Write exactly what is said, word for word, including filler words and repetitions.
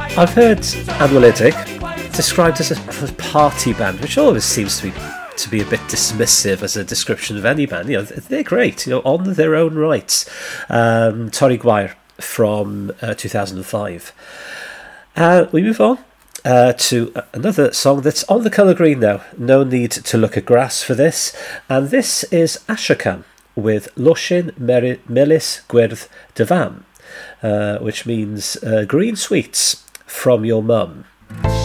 I've heard Analytic described as a party band, which always seems to be to be a bit dismissive as a description of any band. You know, they're great, you know, on their own rights. Um, Torri Gwyer from uh, two thousand five. Uh, we move on uh, to another song that's on the colour green now. No need to look at grass for this. And this is Ashokan with Loshin Meri- Melis Gwyrdd Dyfan, uh, which means uh, green sweets from your mum.